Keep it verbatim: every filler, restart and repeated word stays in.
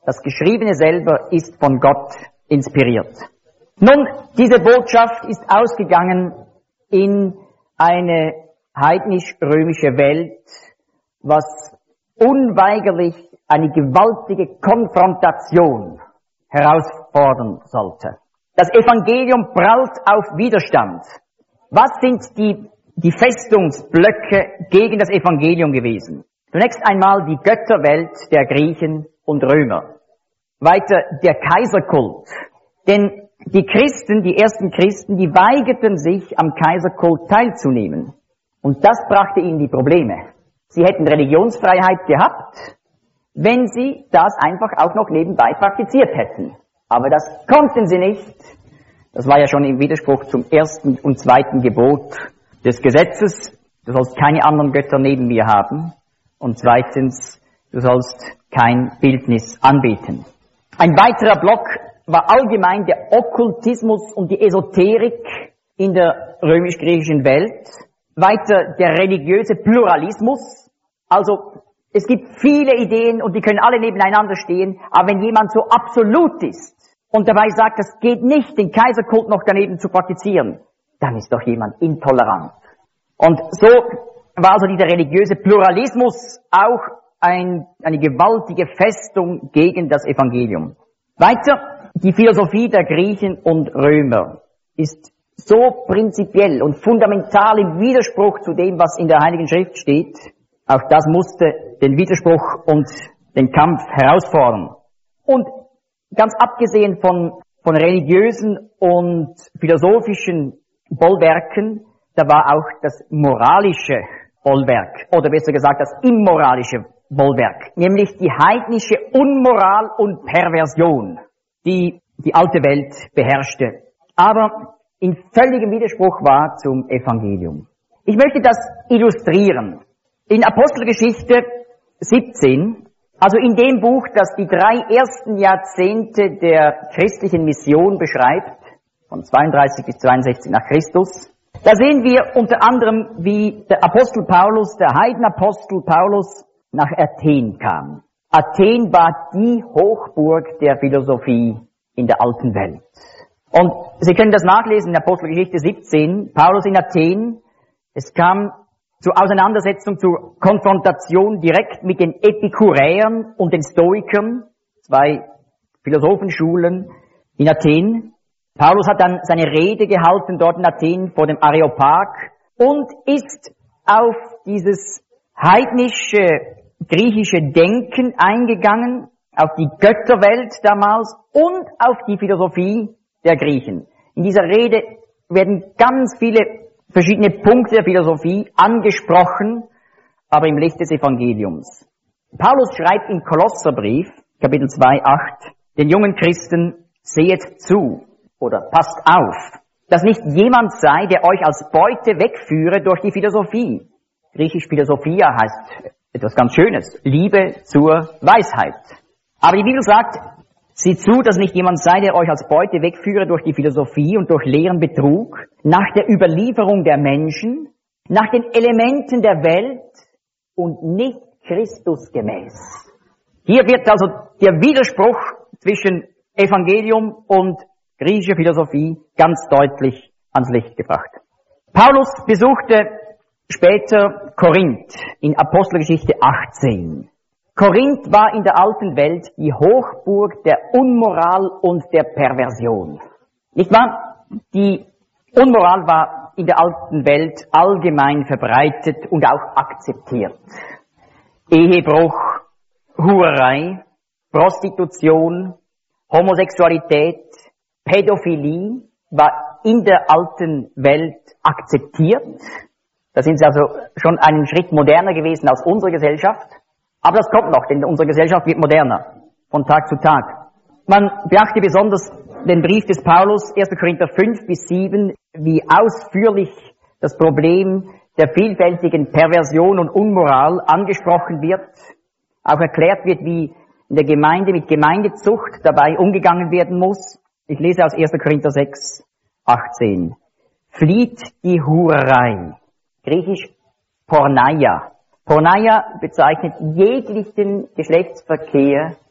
Das Geschriebene selber ist von Gott inspiriert. Nun, diese Botschaft ist ausgegangen in eine heidnisch-römische Welt, was unweigerlich eine gewaltige Konfrontation herausfordern sollte. Das Evangelium prallt auf Widerstand. Was sind die, die Festungsblöcke gegen das Evangelium gewesen? Zunächst einmal die Götterwelt der Griechen und Römer. Weiter der Kaiserkult. Denn die Christen, die ersten Christen, die weigerten sich, am Kaiserkult teilzunehmen. Und das brachte ihnen die Probleme. Sie hätten Religionsfreiheit gehabt, wenn sie das einfach auch noch nebenbei praktiziert hätten. Aber das konnten sie nicht. Das war ja schon im Widerspruch zum ersten und zweiten Gebot des Gesetzes. Du sollst keine anderen Götter neben mir haben. Und zweitens, du sollst kein Bildnis anbeten. Ein weiterer Block war allgemein der Okkultismus und die Esoterik in der römisch-griechischen Welt. Weiter der religiöse Pluralismus. Also es gibt viele Ideen und die können alle nebeneinander stehen, aber wenn jemand so absolut ist und dabei sagt, das geht nicht, den Kaiserkult noch daneben zu praktizieren, dann ist doch jemand intolerant. Und so war also dieser religiöse Pluralismus auch ein, eine gewaltige Festung gegen das Evangelium. Weiter, die Philosophie der Griechen und Römer ist so prinzipiell und fundamental im Widerspruch zu dem, was in der Heiligen Schrift steht. Auch das musste den Widerspruch und den Kampf herausfordern. Und ganz abgesehen von, von religiösen und philosophischen Bollwerken, da war auch das moralische Bollwerk, oder besser gesagt das immoralische Bollwerk, nämlich die heidnische Unmoral und Perversion, die die alte Welt beherrschte, aber in völligem Widerspruch war zum Evangelium. Ich möchte das illustrieren. In Apostelgeschichte siebzehn, also in dem Buch, das die drei ersten Jahrzehnte der christlichen Mission beschreibt, von zweiunddreißig bis zweiundsechzig nach Christus, da sehen wir unter anderem, wie der Apostel Paulus, der Heidenapostel Paulus, nach Athen kam. Athen war die Hochburg der Philosophie in der alten Welt. Und Sie können das nachlesen in Apostelgeschichte siebzehn, Paulus in Athen. Es kam zur Auseinandersetzung, zur Konfrontation direkt mit den Epikuräern und den Stoikern, zwei Philosophenschulen in Athen. Paulus hat dann seine Rede gehalten dort in Athen vor dem Areopag und ist auf dieses heidnische, griechische Denken eingegangen, auf die Götterwelt damals und auf die Philosophie der Griechen. In dieser Rede werden ganz viele verschiedene Punkte der Philosophie angesprochen, aber im Licht des Evangeliums. Paulus schreibt im Kolosserbrief, Kapitel zwei, acht, den jungen Christen, sehet zu oder passt auf, dass nicht jemand sei, der euch als Beute wegführe durch die Philosophie. Griechisch Philosophia heißt etwas ganz Schönes, Liebe zur Weisheit. Aber die Bibel sagt, seht zu, dass nicht jemand sei, der euch als Beute wegführe durch die Philosophie und durch leeren Betrug, nach der Überlieferung der Menschen, nach den Elementen der Welt und nicht Christusgemäß. Hier wird also der Widerspruch zwischen Evangelium und griechischer Philosophie ganz deutlich ans Licht gebracht. Paulus besuchte später Korinth in Apostelgeschichte achtzehn. Korinth war in der alten Welt die Hochburg der Unmoral und der Perversion. Nicht wahr? Die Unmoral war in der alten Welt allgemein verbreitet und auch akzeptiert. Ehebruch, Hurerei, Prostitution, Homosexualität, Pädophilie war in der alten Welt akzeptiert. Da sind sie also schon einen Schritt moderner gewesen als unsere Gesellschaft. Aber das kommt noch, denn unsere Gesellschaft wird moderner, von Tag zu Tag. Man beachte besonders den Brief des Paulus, erster Korinther fünf bis sieben, wie ausführlich das Problem der vielfältigen Perversion und Unmoral angesprochen wird. Auch erklärt wird, wie in der Gemeinde mit Gemeindezucht dabei umgegangen werden muss. Ich lese aus erster Korinther sechs, achtzehn. Flieht die Hurerei. Griechisch Porneia. Porneia bezeichnet jeglichen Geschlechtsverkehr